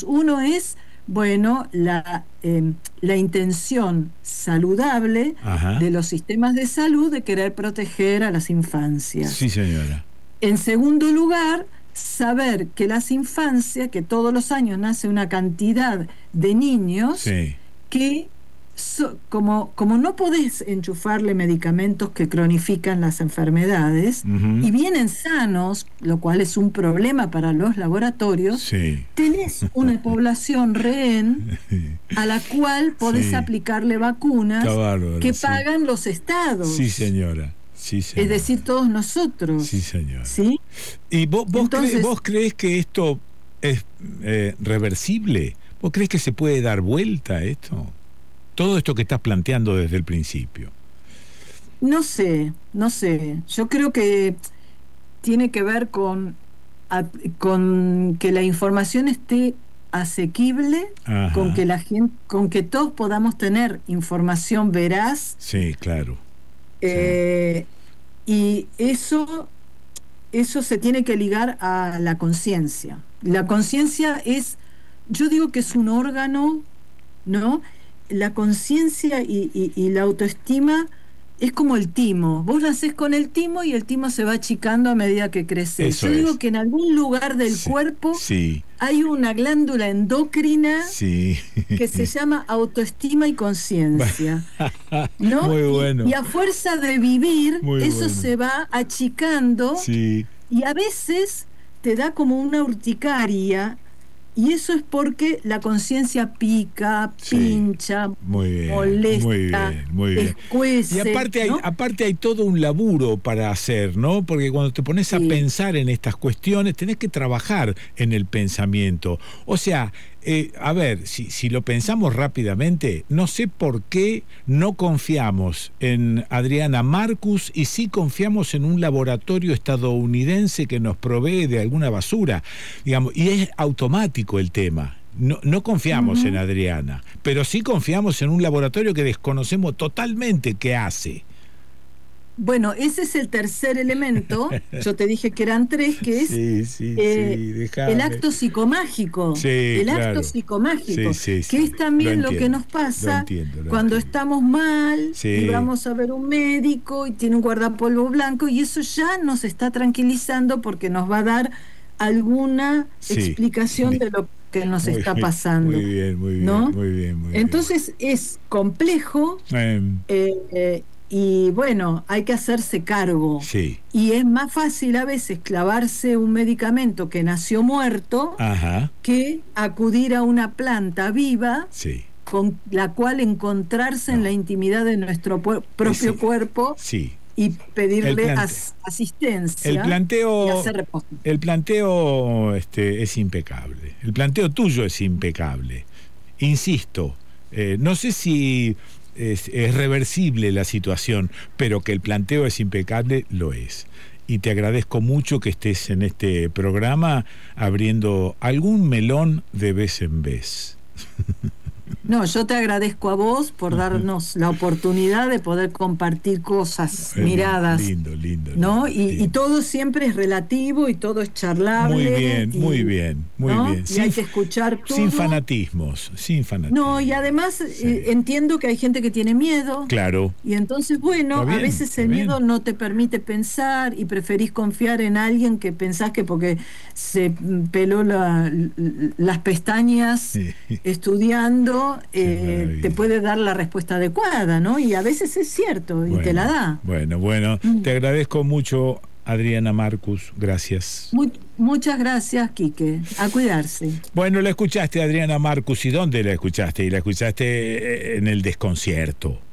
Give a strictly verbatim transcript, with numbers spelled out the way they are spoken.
objetivos. Uno es, bueno, la, eh, la intención saludable Ajá. de los sistemas de salud de querer proteger a las infancias. Sí, señora. En segundo lugar, saber que las infancias, que todos los años nace una cantidad de niños Sí. que, so, como, como no podés enchufarle medicamentos que cronifican las enfermedades, Uh-huh. y vienen sanos, lo cual es un problema para los laboratorios, Sí. tenés una población rehén a la cual podés Sí. aplicarle vacunas Está bárbaro, que sí. pagan los estados. Sí, señora. Sí, señora. Es decir, todos nosotros. Sí, señora. ¿Sí? ¿Y vos, vos, Entonces, cre- vos crees que esto es eh, reversible? ¿Vos crees que se puede dar vuelta a esto? Todo esto que estás planteando desde el principio. no sé, no sé. Yo creo que tiene que ver con, a- con que la información esté asequible, Ajá. con que la gente, con que todos podamos tener información veraz, Sí, claro. eh, y eso, eso se tiene que ligar a la conciencia. La conciencia es, yo digo que es un órgano, ¿no? La conciencia y, y, y la autoestima es como el timo. Vos nacés con el timo y el timo se va achicando a medida que creces. Eso Yo digo es. que en algún lugar del Sí, cuerpo sí, hay una glándula endocrina sí. que se llama autoestima y conciencia, ¿no? Muy Y- bueno. Y, a fuerza de vivir, Muy eso bueno. se va achicando, Sí, y a veces te da como una urticaria, y eso es porque la conciencia pica, Sí. pincha, muy bien. molesta, Muy bien, muy bien. escuece, Y aparte hay, ¿no? aparte hay todo un laburo para hacer, ¿no? Porque cuando te pones a Sí. pensar en estas cuestiones, tenés que trabajar en el pensamiento. O sea, eh, a ver, si, si lo pensamos rápidamente, no sé por qué no confiamos en Adriana Marcus y sí confiamos en un laboratorio estadounidense que nos provee de alguna basura, digamos, y es automático el tema. No, no confiamos Ujú. en Adriana, pero sí confiamos en un laboratorio que desconocemos totalmente qué hace. Bueno, ese es el tercer elemento. Yo te dije que eran tres, que es Sí, sí, eh, sí, déjame. el acto psicomágico. Sí, el claro. acto psicomágico, Sí, sí, que sí. es también Lo lo, que entiendo, nos lo pasa entiendo, lo cuando entiendo. estamos mal, Sí. y vamos a ver un médico y tiene un guardapolvo blanco, y eso ya nos está tranquilizando porque nos va a dar alguna Sí. explicación de lo que nos Muy está bien, pasando. Muy bien, muy bien, ¿no? muy bien, muy Entonces es complejo, bien. Eh, eh, y bueno, hay que hacerse cargo. sí. Y es más fácil a veces clavarse un medicamento que nació muerto Ajá. que acudir a una planta viva Sí. con la cual encontrarse No. en la intimidad de nuestro pu- propio Sí. cuerpo Sí. y El pedirle plante- as- asistencia El y planteo, hacer reposo. el planteo este, es impecable. El planteo tuyo es impecable. Insisto, eh, no sé si es, es reversible la situación, pero que el planteo es impecable, lo es. Y te agradezco mucho que estés en este programa abriendo algún melón de vez en vez. No, yo te agradezco a vos por darnos la oportunidad de poder compartir cosas, Eh, miradas, Lindo, lindo. ¿no? lindo, Y, lindo. y todo siempre es relativo y todo es charlable. Muy bien, y, muy bien, muy ¿no? bien. Y Sin, hay que escuchar todo. sin fanatismos, sin fanatismos. No, y además Sí. eh, entiendo que hay gente que tiene miedo. Claro. Y entonces, bueno, Está bien, a veces está el bien. miedo no te permite pensar y preferís confiar en alguien que pensás que porque se mm, peló la- l- las pestañas Sí. estudiando, eh, maravilla. te puede dar la respuesta adecuada, ¿no? Y a veces es cierto, y Bueno, te la da. Bueno, bueno, Mm. te agradezco mucho, Adriana Marcus, gracias. Mu- muchas gracias, Quique. A cuidarse. Bueno, la escuchaste, Adriana Marcus, ¿y dónde la escuchaste? Y la escuchaste en el desconcierto.